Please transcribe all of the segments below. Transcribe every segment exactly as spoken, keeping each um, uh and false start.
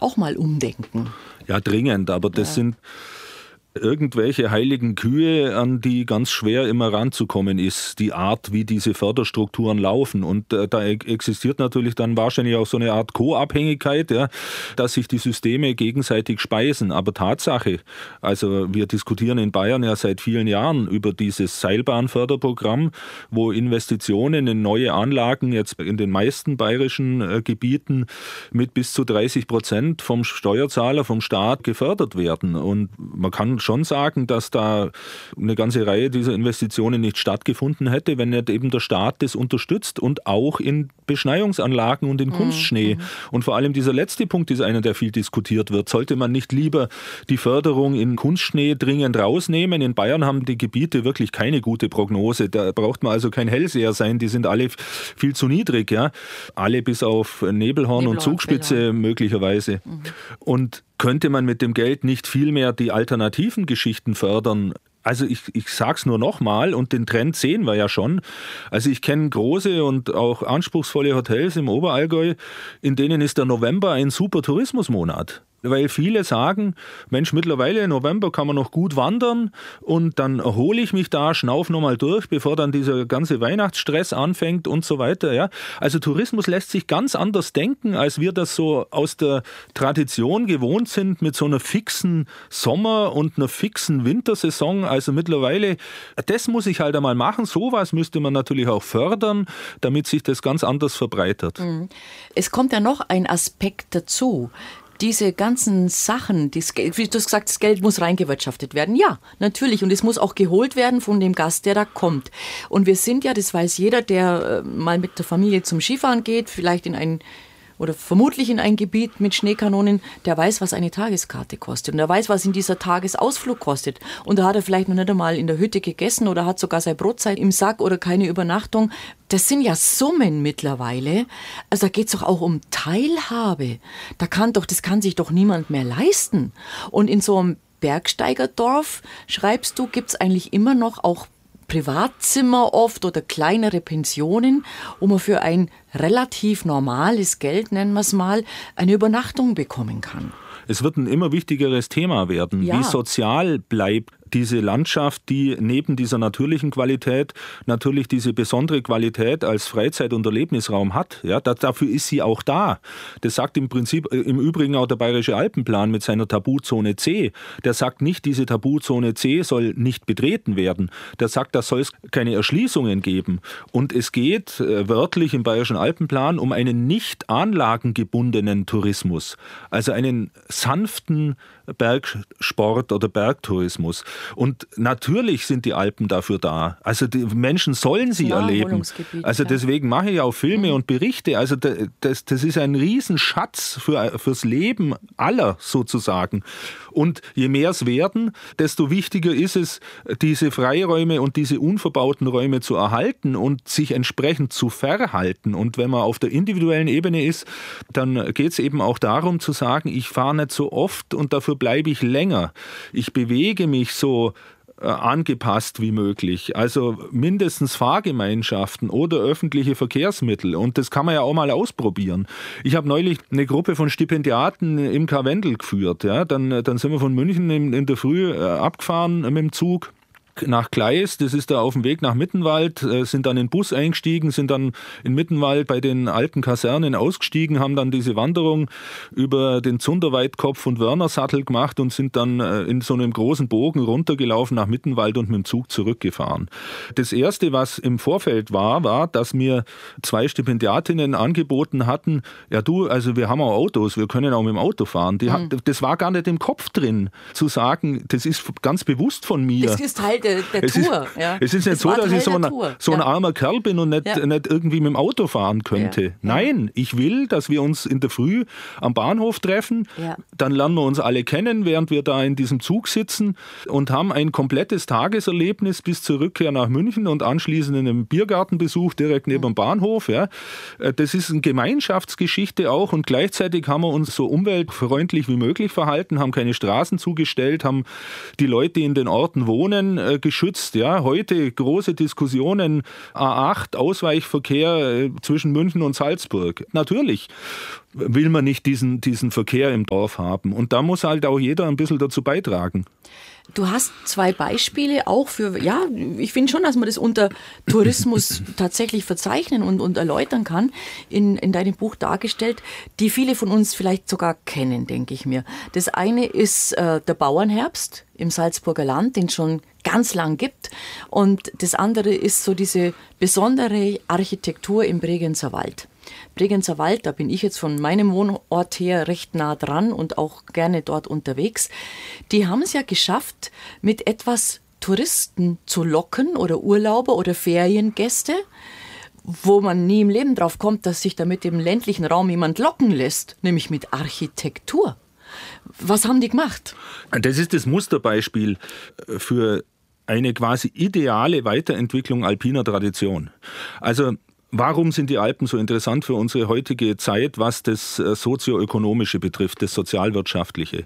vielleicht auch mal umdenken. Ja, dringend, aber das ja. sind irgendwelche heiligen Kühe, an die ganz schwer immer ranzukommen ist, die Art, wie diese Förderstrukturen laufen. Und äh, da existiert natürlich dann wahrscheinlich auch so eine Art Co-Abhängigkeit, ja, dass sich die Systeme gegenseitig speisen. Aber Tatsache, also wir diskutieren in Bayern ja seit vielen Jahren über dieses Seilbahnförderprogramm, wo Investitionen in neue Anlagen jetzt in den meisten bayerischen äh, Gebieten mit bis zu dreißig Prozent vom Steuerzahler, vom Staat gefördert werden. Und man kann schon sagen, dass da eine ganze Reihe dieser Investitionen nicht stattgefunden hätte, wenn nicht eben der Staat das unterstützt und auch in Beschneiungsanlagen und in mhm. Kunstschnee. Und vor allem dieser letzte Punkt ist einer, der viel diskutiert wird. Sollte man nicht lieber die Förderung in Kunstschnee dringend rausnehmen? In Bayern haben die Gebiete wirklich keine gute Prognose. Da braucht man also kein Hellseher sein. Die sind alle viel zu niedrig. Ja? Alle bis auf Nebelhorn, Nebelhorn und Zugspitze Nebelhorn. möglicherweise. Mhm. Und könnte man mit dem Geld nicht viel mehr die alternativen Geschichten fördern? Also ich, ich sage es nur nochmal und den Trend sehen wir ja schon. Also ich kenne große und auch anspruchsvolle Hotels im Oberallgäu, in denen ist der November ein super Tourismusmonat. Weil viele sagen, Mensch, mittlerweile im November kann man noch gut wandern und dann erhole ich mich da, schnauf nochmal durch, bevor dann dieser ganze Weihnachtsstress anfängt und so weiter. Ja. Also Tourismus lässt sich ganz anders denken, als wir das so aus der Tradition gewohnt sind, mit so einer fixen Sommer- und einer fixen Wintersaison. Also mittlerweile, das muss ich halt einmal machen. Sowas müsste man natürlich auch fördern, damit sich das ganz anders verbreitet. Es kommt ja noch ein Aspekt dazu. Diese ganzen Sachen, das Geld, wie du hast gesagt, das Geld muss reingewirtschaftet werden. Ja, natürlich. Und es muss auch geholt werden von dem Gast, der da kommt. Und wir sind ja, das weiß jeder, der mal mit der Familie zum Skifahren geht, vielleicht in ein oder vermutlich in ein Gebiet mit Schneekanonen, der weiß, was eine Tageskarte kostet. Und der weiß, was in dieser Tagesausflug kostet. Und da hat er vielleicht noch nicht einmal in der Hütte gegessen oder hat sogar seine Brotzeit im Sack oder keine Übernachtung. Das sind ja Summen mittlerweile. Also da geht es doch auch um Teilhabe. Da kann doch, das kann sich doch niemand mehr leisten. Und in so einem Bergsteigerdorf, schreibst du, gibt es eigentlich immer noch auch Privatzimmer oft oder kleinere Pensionen, wo man für ein relativ normales Geld, nennen wir es mal, eine Übernachtung bekommen kann. Es wird ein immer wichtigeres Thema werden. Ja. Wie sozial bleibt diese Landschaft, die neben dieser natürlichen Qualität natürlich diese besondere Qualität als Freizeit- und Erlebnisraum hat. Ja, da, dafür ist sie auch da. Das sagt im Prinzip im Übrigen auch der Bayerische Alpenplan mit seiner Tabuzone C. Der sagt nicht, diese Tabuzone C soll nicht betreten werden. Der sagt, da soll es keine Erschließungen geben. Und es geht äh, wörtlich im Bayerischen Alpenplan um einen nicht anlagengebundenen Tourismus. Also einen sanften Bergsport oder Bergtourismus. Und natürlich sind die Alpen dafür da. Also die Menschen sollen sie erleben. Also deswegen mache ich auch Filme mhm. und Berichte. Also das, das ist ein Riesenschatz für, fürs Leben aller sozusagen. Und je mehr es werden, desto wichtiger ist es, diese Freiräume und diese unverbauten Räume zu erhalten und sich entsprechend zu verhalten. Und wenn man auf der individuellen Ebene ist, dann geht es eben auch darum zu sagen, ich fahre nicht so oft und dafür bleibe ich länger. Ich bewege mich so äh, angepasst wie möglich. Also mindestens Fahrgemeinschaften oder öffentliche Verkehrsmittel. Und das kann man ja auch mal ausprobieren. Ich habe neulich eine Gruppe von Stipendiaten im Karwendel geführt. Ja? Dann, dann sind wir von München in, in der Früh äh, abgefahren mit dem Zug nach Gleis, das ist da auf dem Weg nach Mittenwald, sind dann in den Bus eingestiegen, sind dann in Mittenwald bei den alten Kasernen ausgestiegen, haben dann diese Wanderung über den Zunderweitkopf und Wörnersattel gemacht und sind dann in so einem großen Bogen runtergelaufen nach Mittenwald und mit dem Zug zurückgefahren. Das Erste, was im Vorfeld war, war, dass mir zwei Stipendiatinnen angeboten hatten, ja du, also wir haben auch Autos, wir können auch mit dem Auto fahren. Die, mhm. Das war gar nicht im Kopf drin, zu sagen, das ist ganz bewusst von mir. Das ist Teil der, der es Tour. Ist, ja. Es ist nicht das so, dass ich so, ein, so ein ja. armer Kerl bin und nicht, ja. nicht irgendwie mit dem Auto fahren könnte. Ja. Nein, ich will, dass wir uns in der Früh am Bahnhof treffen. Ja. Dann lernen wir uns alle kennen, während wir da in diesem Zug sitzen und haben ein komplettes Tageserlebnis bis zur Rückkehr nach München und anschließend einen Biergartenbesuch direkt neben dem Bahnhof. Ja. Das ist eine Gemeinschaftsgeschichte auch und gleichzeitig haben wir uns so umweltfreundlich wie möglich verhalten, haben keine Straßen zugestellt, haben die Leute, die in den Orten wohnen, geschützt. Ja, heute große Diskussionen, A acht, Ausweichverkehr zwischen München und Salzburg. Natürlich. will man nicht diesen, diesen Verkehr im Dorf haben. Und da muss halt auch jeder ein bisschen dazu beitragen. Du hast zwei Beispiele auch für, ja, ich finde schon, dass man das unter Tourismus tatsächlich verzeichnen und, und erläutern kann, in, in deinem Buch dargestellt, die viele von uns vielleicht sogar kennen, denke ich mir. Das eine ist äh, der Bauernherbst im Salzburger Land, den es schon ganz lang gibt. Und das andere ist so diese besondere Architektur im Bregenzer Wald. Bregenzer Wald, da bin ich jetzt von meinem Wohnort her recht nah dran und auch gerne dort unterwegs. Die haben es ja geschafft, mit etwas Touristen zu locken oder Urlauber oder Feriengäste, wo man nie im Leben drauf kommt, dass sich da mit dem ländlichen Raum jemand locken lässt, nämlich mit Architektur. Was haben die gemacht? Das ist das Musterbeispiel für eine quasi ideale Weiterentwicklung alpiner Tradition. Also warum sind die Alpen so interessant für unsere heutige Zeit, was das Sozioökonomische betrifft, das Sozialwirtschaftliche?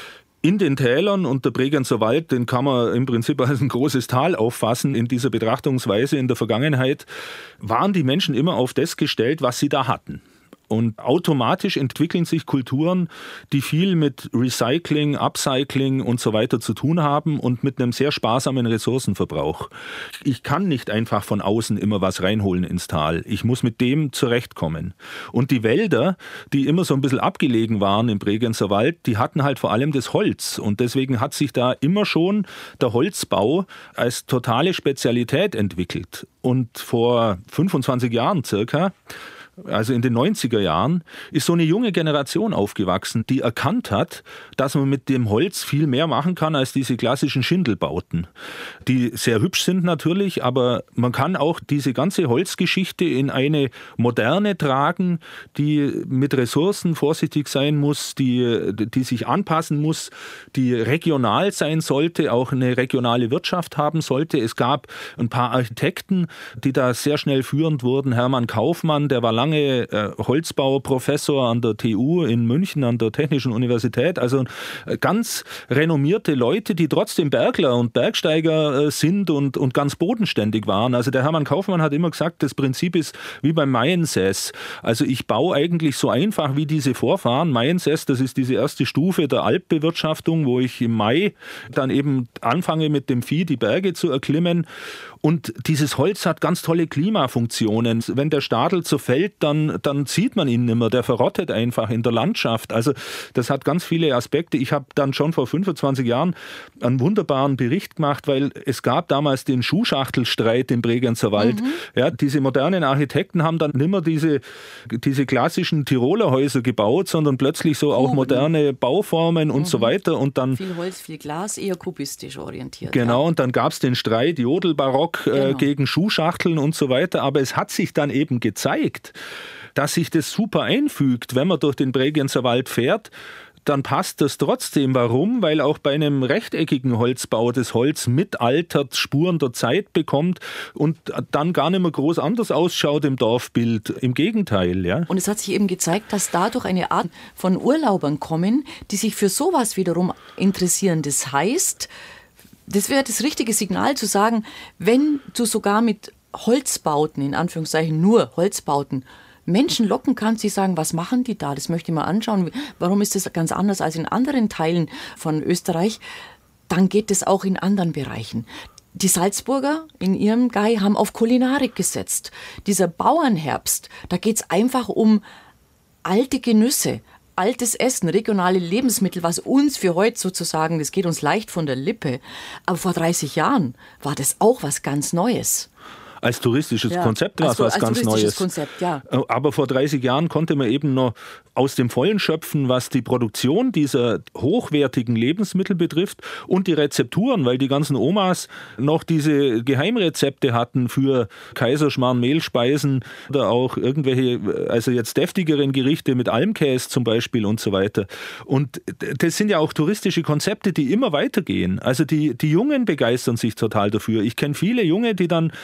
In den Tälern, und der Bregenzer Wald, den kann man im Prinzip als ein großes Tal auffassen in dieser Betrachtungsweise in der Vergangenheit, waren die Menschen immer auf das gestellt, was sie da hatten. Und automatisch entwickeln sich Kulturen, die viel mit Recycling, Upcycling und so weiter zu tun haben und mit einem sehr sparsamen Ressourcenverbrauch. Ich kann nicht einfach von außen immer was reinholen ins Tal. Ich muss mit dem zurechtkommen. Und die Wälder, die immer so ein bisschen abgelegen waren im Bregenzer Wald, die hatten halt vor allem das Holz. Und deswegen hat sich da immer schon der Holzbau als totale Spezialität entwickelt. Und vor fünfundzwanzig Jahren circa, also in den neunziger Jahren, ist so eine junge Generation aufgewachsen, die erkannt hat, dass man mit dem Holz viel mehr machen kann als diese klassischen Schindelbauten, die sehr hübsch sind natürlich, aber man kann auch diese ganze Holzgeschichte in eine Moderne tragen, die mit Ressourcen vorsichtig sein muss, die, die sich anpassen muss, die regional sein sollte, auch eine regionale Wirtschaft haben sollte. Es gab ein paar Architekten, die da sehr schnell führend wurden. Hermann Kaufmann, der war lange Holzbauprofessor an der T U in München, an der Technischen Universität. Also ganz renommierte Leute, die trotzdem Bergler und Bergsteiger sind und, und ganz bodenständig waren. Also der Hermann Kaufmann hat immer gesagt, das Prinzip ist wie beim Maiensäß. Also ich baue eigentlich so einfach wie diese Vorfahren. Maiensäß, das ist diese erste Stufe der Alpbewirtschaftung, wo ich im Mai dann eben anfange, mit dem Vieh die Berge zu erklimmen. Und dieses Holz hat ganz tolle Klimafunktionen. Wenn der Stadel zerfällt, dann, dann sieht man ihn nicht mehr. Der verrottet einfach in der Landschaft. Also das hat ganz viele Aspekte. Ich habe dann schon vor fünfundzwanzig Jahren einen wunderbaren Bericht gemacht, weil es gab damals den Schuhschachtelstreit im Bregenzer Wald. Mhm. Ja, diese modernen Architekten haben dann nicht mehr diese, diese klassischen Tiroler Häuser gebaut, sondern plötzlich so auch moderne Bauformen und mhm. so weiter. Und dann, viel Holz, viel Glas, eher kubistisch orientiert. Genau, ja. Und dann gab es den Streit Jodelbarock Genau. Äh, gegen Schuhschachteln und so weiter. Aber es hat sich dann eben gezeigt, dass sich das super einfügt, wenn man durch den Bregenzer Wald fährt. Dann passt das trotzdem. Warum? Weil auch bei einem rechteckigen Holzbau das Holz mitaltert, Spuren der Zeit bekommt und dann gar nicht mehr groß anders ausschaut im Dorfbild. Im Gegenteil. Ja. Und es hat sich eben gezeigt, dass dadurch eine Art von Urlaubern kommen, die sich für sowas wiederum interessieren. Das heißt, das wäre das richtige Signal zu sagen, wenn du sogar mit Holzbauten, in Anführungszeichen nur Holzbauten, Menschen locken kannst, die sagen, was machen die da? Das möchte ich mal anschauen. Warum ist das ganz anders als in anderen Teilen von Österreich? Dann geht es auch in anderen Bereichen. Die Salzburger in ihrem Gai haben auf Kulinarik gesetzt. Dieser Bauernherbst, da geht es einfach um alte Genüsse, altes Essen, regionale Lebensmittel, was uns für heute sozusagen, das geht uns leicht von der Lippe. Aber vor dreißig Jahren war das auch was ganz Neues. Als touristisches ja, Konzept war es was ganz Neues. Konzept, ja. Aber vor dreißig Jahren konnte man eben noch aus dem Vollen schöpfen, was die Produktion dieser hochwertigen Lebensmittel betrifft und die Rezepturen, weil die ganzen Omas noch diese Geheimrezepte hatten für Kaiserschmarrn, Mehlspeisen oder auch irgendwelche, also jetzt deftigeren Gerichte mit Almkäse zum Beispiel und so weiter. Und das sind ja auch touristische Konzepte, die immer weitergehen. Also die, die Jungen begeistern sich total dafür. Ich kenne viele Junge, die dann genau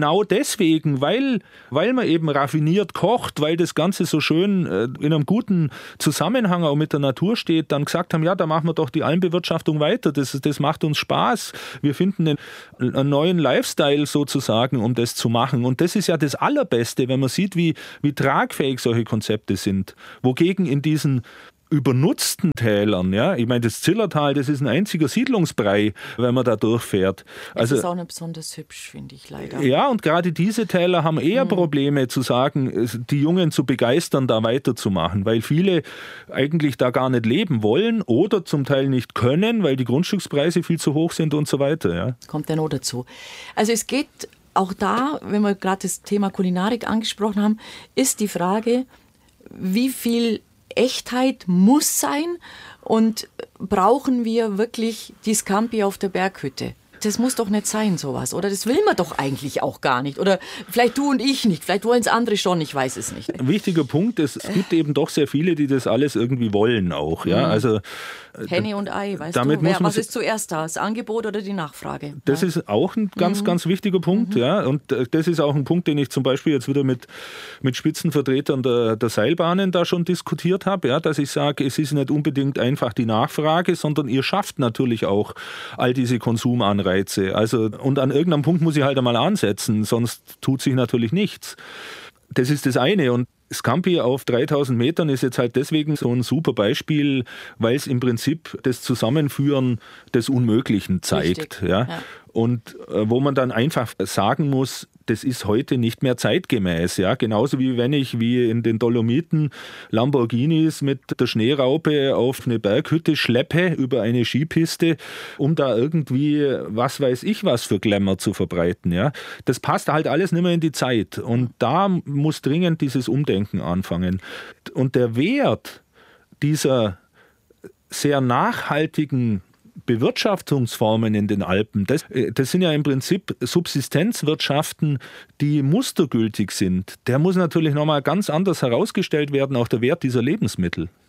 genau deswegen, weil, weil man eben raffiniert kocht, weil das Ganze so schön äh, in einem guten Zusammenhang auch mit der Natur steht, dann gesagt haben, ja, da machen wir doch die Almbewirtschaftung weiter, das, das macht uns Spaß. Wir finden einen, einen neuen Lifestyle sozusagen, um das zu machen. Und das ist ja das Allerbeste, wenn man sieht, wie, wie tragfähig solche Konzepte sind. Wogegen in diesen übernutzten Tälern, ja, ich meine, das Zillertal, das ist ein einziger Siedlungsbrei, wenn man da durchfährt. Also, das ist auch nicht besonders hübsch, finde ich leider. Ja, und gerade diese Täler haben eher mhm. Probleme zu sagen, die Jungen zu begeistern, da weiterzumachen, weil viele eigentlich da gar nicht leben wollen oder zum Teil nicht können, weil die Grundstückspreise viel zu hoch sind und so weiter. Ja. Kommt ja noch dazu. Also es geht auch da, wenn wir gerade das Thema Kulinarik angesprochen haben, ist die Frage, wie viel Echtheit muss sein und brauchen wir wirklich die Scampi auf der Berghütte? Das muss doch nicht sein, sowas, oder? Das will man doch eigentlich auch gar nicht. Oder vielleicht du und ich nicht, vielleicht wollen es andere schon, ich weiß es nicht. Ein wichtiger Punkt ist, es gibt eben doch sehr viele, die das alles irgendwie wollen auch. Ja? Also, Henne und Ei, weißt damit du, wer, was ist zuerst da, das Angebot oder die Nachfrage? Das ja. ist auch ein ganz, mhm. ganz wichtiger Punkt. Mhm. Ja? Und das ist auch ein Punkt, den ich zum Beispiel jetzt wieder mit, mit Spitzenvertretern der, der Seilbahnen da schon diskutiert habe, ja? Dass ich sage, es ist nicht unbedingt einfach die Nachfrage, sondern ihr schafft natürlich auch all diese Konsumanreize. Also, und an irgendeinem Punkt muss ich halt einmal ansetzen, sonst tut sich natürlich nichts. Das ist das eine. Und Scampi auf dreitausend Metern ist jetzt halt deswegen so ein super Beispiel, weil es im Prinzip das Zusammenführen des Unmöglichen zeigt. Ja? Ja. Und äh, wo man dann einfach sagen muss, das ist heute nicht mehr zeitgemäß. Ja? Genauso wie wenn ich wie in den Dolomiten Lamborghinis mit der Schneeraupe auf eine Berghütte schleppe über eine Skipiste, um da irgendwie, was weiß ich was für Glamour zu verbreiten. Ja? Das passt halt alles nicht mehr in die Zeit. Und da muss dringend dieses Umdenken anfangen. Und der Wert dieser sehr nachhaltigen Bewirtschaftungsformen in den Alpen, das, das sind ja im Prinzip Subsistenzwirtschaften, die mustergültig sind. Der muss natürlich nochmal ganz anders herausgestellt werden, auch der Wert dieser Lebensmittel.